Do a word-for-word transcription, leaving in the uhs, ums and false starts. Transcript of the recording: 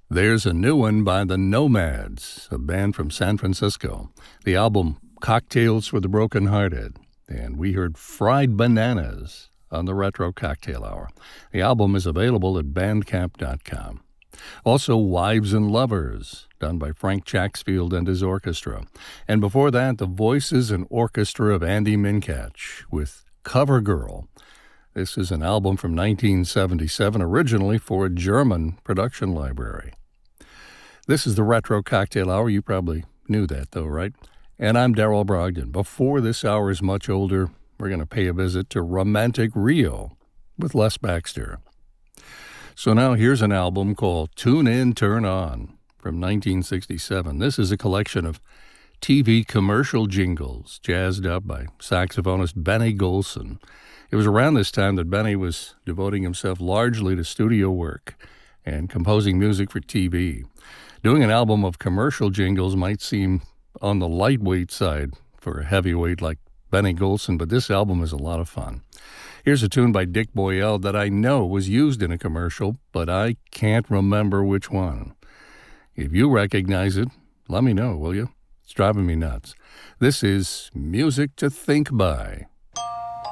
There's a new one by the Nomads, a band from San Francisco. The album Cocktails for the Brokenhearted. And we heard Fried Bananas on the Retro Cocktail Hour. The album is available at bandcamp dot com. Also, Wives and Lovers, done by Frank Chaxfield and his orchestra. And before that, the voices and orchestra of Andy Minkach with Cover Girl. This is an album from nineteen seventy-seven, originally for a German production library. This is the Retro Cocktail Hour. You probably knew that, though, right? And I'm Darrell Brogdon. Before this hour is much older, we're going to pay a visit to Romantic Rio with Les Baxter. So now here's an album called Tune In, Turn On from nineteen sixty-seven. This is a collection of T V commercial jingles jazzed up by saxophonist Benny Golson. It was around this time that Benny was devoting himself largely to studio work and composing music for T V. Doing an album of commercial jingles might seem on the lightweight side for a heavyweight like Benny Golson, but this album is a lot of fun. Here's a tune by Dick Boyell that I know was used in a commercial, but I can't remember which one. If you recognize it, let me know, will you? It's driving me nuts. This is Music to Think By.